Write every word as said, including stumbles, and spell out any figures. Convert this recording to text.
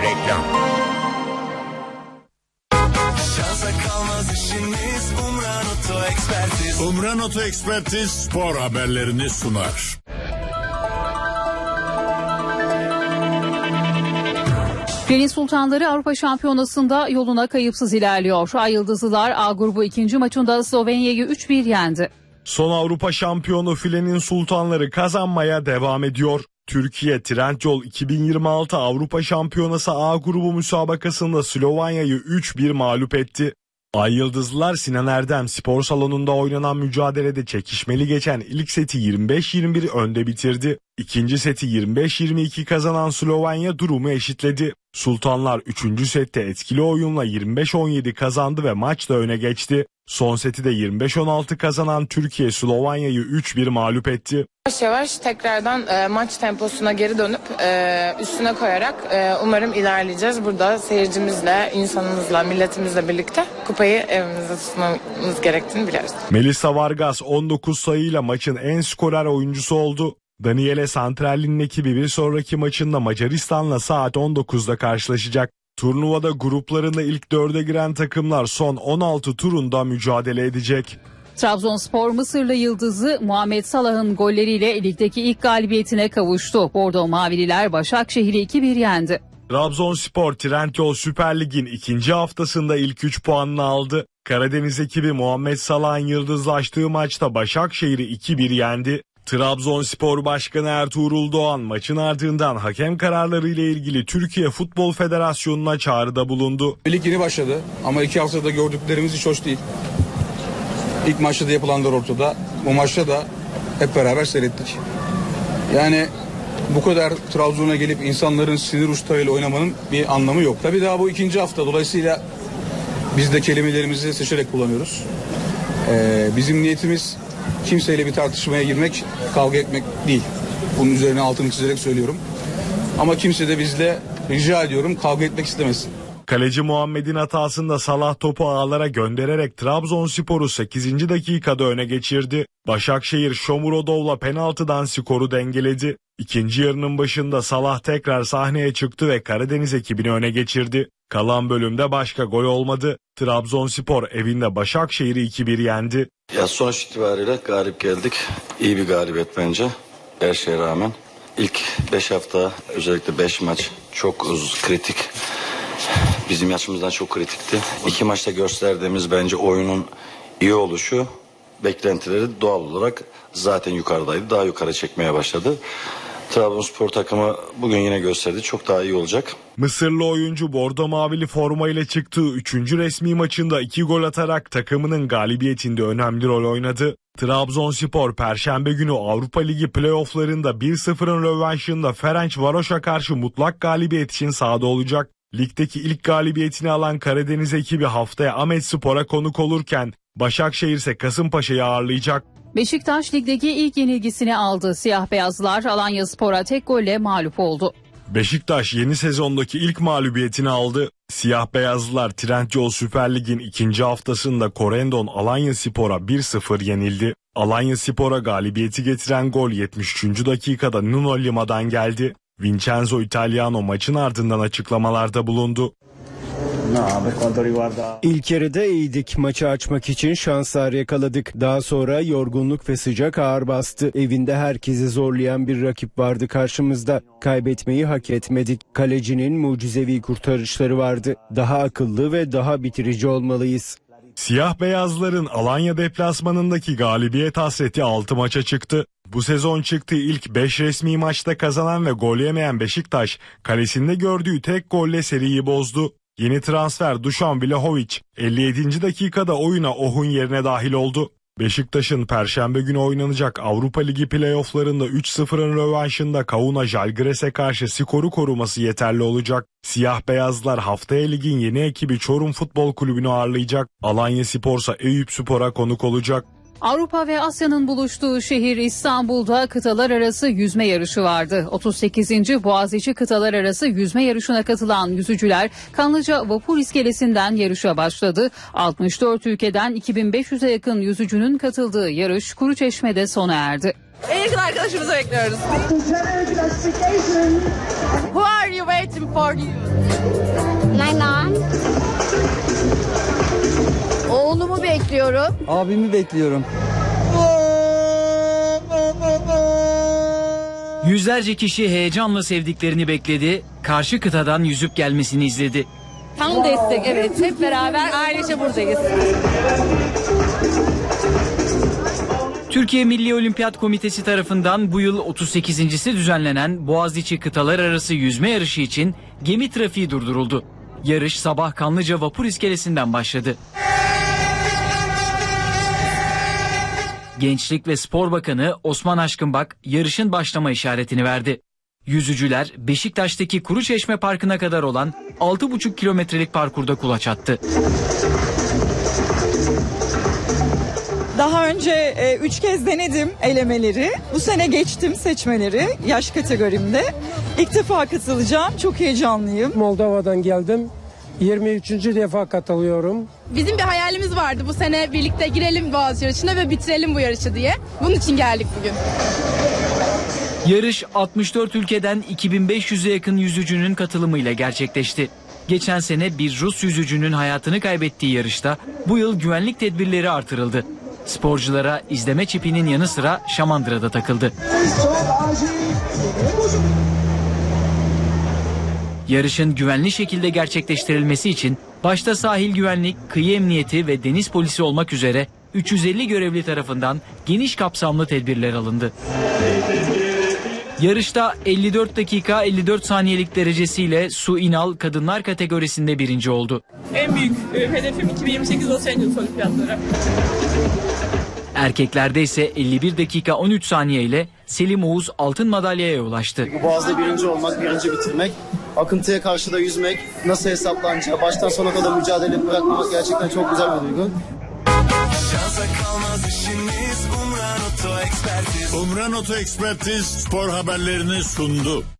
Reklam. Umran Oto Ekspertiz spor haberlerini sunar. Filenin Sultanları Avrupa Şampiyonası'nda yoluna kayıpsız ilerliyor. Ay Yıldızlılar A grubu ikinci maçında Slovenya'yı üç bir yendi. Son Avrupa şampiyonu Filenin Sultanları kazanmaya devam ediyor. Türkiye Trendyol iki bin yirmi altı Avrupa Şampiyonası A grubu müsabakasında Slovenya'yı üç bir mağlup etti. Ay Yıldızlılar Sinan Erdem Spor Salonu'nda oynanan mücadelede çekişmeli geçen ilk seti yirmi beş yirmi bir önde bitirdi. İkinci seti yirmi beş yirmi iki kazanan Slovenya durumu eşitledi. Sultanlar üçüncü sette etkili oyunla yirmi beş on yedi kazandı ve maçta öne geçti. Son seti de yirmi beş on altı kazanan Türkiye Slovenya'yı üç bir mağlup etti. Yavaş yavaş tekrardan e, maç temposuna geri dönüp e, üstüne koyarak e, umarım ilerleyeceğiz. Burada seyircimizle, insanımızla, milletimizle birlikte kupayı evimizde tutmamız gerektiğini biliyoruz. Melissa Vargas on dokuz sayıyla maçın en skorer oyuncusu oldu. Daniele Santrelli'nin ekibi bir sonraki maçında Macaristan'la saat on dokuzda karşılaşacak. Turnuvada gruplarında ilk dörde giren takımlar son on altı turunda mücadele edecek. Trabzonspor Mısırlı yıldızı Muhammed Salah'ın golleriyle ligdeki ilk galibiyetine kavuştu. Bordo Mavililer Başakşehir'i iki bir yendi. Trabzonspor Trendyol Süper Lig'in ikinci haftasında ilk üç puanını aldı. Karadeniz ekibi Muhammed Salah'ın yıldızlaştığı maçta Başakşehir'i iki bir yendi. Trabzonspor Başkanı Ertuğrul Doğan maçın ardından hakem kararları ile ilgili Türkiye Futbol Federasyonu'na çağrıda bulundu. Lig yeni başladı ama iki haftada gördüklerimiz hiç hoş değil. İlk maçta da yapılanlar ortada. Bu maçta da hep beraber seyrettik. Yani bu kadar Trabzon'a gelip insanların sinir uçlarıyla oynamanın bir anlamı yok. Tabii daha bu ikinci hafta, dolayısıyla biz de kelimelerimizi seçerek kullanıyoruz. Ee, bizim niyetimiz kimseyle bir tartışmaya girmek, kavga etmek değil. Bunun üzerine altını çizerek söylüyorum. Ama kimse de bizle, rica ediyorum, kavga etmek istemesin. Kaleci Muhammed'in hatasında Salah topu ağlara göndererek Trabzonspor'u sekizinci dakikada öne geçirdi. Başakşehir Shomurodov'la penaltıdan skoru dengeledi. İkinci yarının başında Salah tekrar sahneye çıktı ve Karadeniz ekibini öne geçirdi. Kalan bölümde başka gol olmadı. Trabzonspor evinde Başakşehir'i iki bir yendi. Ya sonuç itibariyle galip geldik. İyi bir galibiyet bence. Her şeye rağmen. İlk beş hafta, özellikle beş maç çok kritik. Bizim yaşımızdan çok kritikti. İki maçta gösterdiğimiz bence oyunun iyi oluşu, beklentileri doğal olarak zaten yukarıdaydı. Daha yukarı çekmeye başladı. Trabzonspor takımı bugün yine gösterdi. Çok daha iyi olacak. Mısırlı oyuncu bordo mavili formayla çıktığı üçüncü resmi maçında iki gol atarak takımının galibiyetinde önemli rol oynadı. Trabzonspor Perşembe günü Avrupa Ligi playofflarında bir sıfırın rövanşında Ferencvaros'a karşı mutlak galibiyet için sahada olacak. Ligdeki ilk galibiyetini alan Karadeniz ekibi haftaya Ahmetspor'a konuk olurken Başakşehir ise Kasımpaşa'yı ağırlayacak. Beşiktaş ligdeki ilk yenilgisini aldı. Siyah beyazlılar Alanyaspor'a tek golle mağlup oldu. Beşiktaş yeni sezondaki ilk mağlubiyetini aldı. Siyah beyazlılar Trendyol Süper Lig'in ikinci haftasında Corendon Alanyaspor'a bir sıfır yenildi. Alanyaspor'a galibiyeti getiren gol yetmiş üçüncü dakikada Nuno Lima'dan geldi. Vincenzo Italiano maçın ardından açıklamalarda bulundu. İlk yarıda iyiydik. Maçı açmak için şanslar yakaladık. Daha sonra yorgunluk ve sıcak ağır bastı. Evinde herkesi zorlayan bir rakip vardı karşımızda. Kaybetmeyi hak etmedik. Kalecinin mucizevi kurtarışları vardı. Daha akıllı ve daha bitirici olmalıyız. Siyah beyazların Alanya deplasmanındaki galibiyet hasreti altı maça çıktı. Bu sezon çıktığı ilk beş resmi maçta kazanan ve gol yemeyen Beşiktaş, kalesinde gördüğü tek golle seriyi bozdu. Yeni transfer Dušan Vlahović elli yedinci dakikada oyuna Ohun yerine dahil oldu. Beşiktaş'ın Perşembe günü oynanacak Avrupa Ligi playofflarında üç sıfırın rövanşında Kauna Žalgiris'e karşı skoru koruması yeterli olacak. Siyah beyazlar haftaya ligin yeni ekibi Çorum Futbol Kulübü'nü ağırlayacak. Alanyaspor'sa Eyüpspor'a konuk olacak. Avrupa ve Asya'nın buluştuğu şehir İstanbul'da kıtalar arası yüzme yarışı vardı. otuz sekizinci Boğaziçi kıtalar arası yüzme yarışına katılan yüzücüler Kanlıca Vapur İskelesi'nden yarışa başladı. altmış dört ülkeden iki bin beş yüze yakın yüzücünün katıldığı yarış Kuruçeşme'de sona erdi. En yakın arkadaşımızı bekliyoruz. Who are you waiting for you? My mom. Oğlumu bekliyorum. Abimi bekliyorum. Yüzlerce kişi heyecanla sevdiklerini bekledi, karşı kıtadan yüzüp gelmesini izledi. Tam destek, evet. Hep beraber ailece buradayız. Türkiye Milli Olimpiyat Komitesi tarafından bu yıl otuz sekizincisi düzenlenen Boğaziçi Kıtalar Arası Yüzme Yarışı için gemi trafiği durduruldu. Yarış sabah Kanlıca Vapur İskelesi'nden başladı. Gençlik ve Spor Bakanı Osman Aşkınbak yarışın başlama işaretini verdi. Yüzücüler Beşiktaş'taki Kuruçeşme Parkı'na kadar olan altı buçuk kilometrelik parkurda kulaç attı. Daha önce e, üç kez denedim elemeleri. Bu sene geçtim seçmeleri yaş kategorimde. İlk defa katılacağım. Çok heyecanlıyım. Moldova'dan geldim. yirmi üçüncü defa katılıyorum. Bizim bir hayalimiz vardı bu sene birlikte girelim Boğaziçi yarışına ve bitirelim bu yarışı diye. Bunun için geldik bugün. Yarış altmış dört ülkeden iki bin beş yüze yakın yüzücünün katılımıyla gerçekleşti. Geçen sene bir Rus yüzücünün hayatını kaybettiği yarışta bu yıl güvenlik tedbirleri artırıldı. Sporculara izleme çipinin yanı sıra şamandıra da takıldı. Yarışın güvenli şekilde gerçekleştirilmesi için başta sahil güvenlik, kıyı emniyeti ve deniz polisi olmak üzere üç yüz elli görevli tarafından geniş kapsamlı tedbirler alındı. Yarışta elli dört dakika elli dört saniyelik derecesiyle Su İnal kadınlar kategorisinde birinci oldu. En büyük hedefim iki bin yirmi sekiz Los Angeles Olimpiyatları. Erkeklerde ise elli bir dakika on üç saniye ile Selim Oğuz altın madalyaya ulaştı. Boğaz'da birinci olmak, birinci bitirmek, akıntıya karşı da yüzmek, nasıl hesaplanacağı, baştan sona kadar mücadele bırakmamak gerçekten çok güzel bir duygu. Umran Oto Ekspertiz spor haberlerini sundu.